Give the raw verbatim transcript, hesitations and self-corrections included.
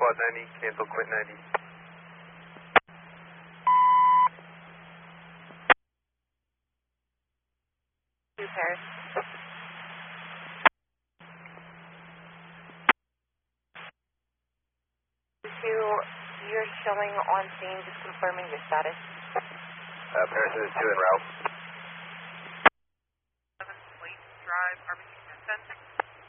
squad ninety, cancel quit ninety. Two Paris. Two, you're showing on scene, just confirming your status. Uh, Paris is two en route. seven Fleet Drive, R B C ten ten.